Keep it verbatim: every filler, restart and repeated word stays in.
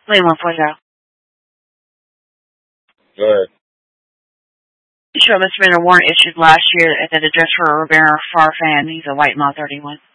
Wait, one four zero. Go ahead. You sure must have been a warrant issued last year at that address for Rivera Farfan. He's a white male thirty-one.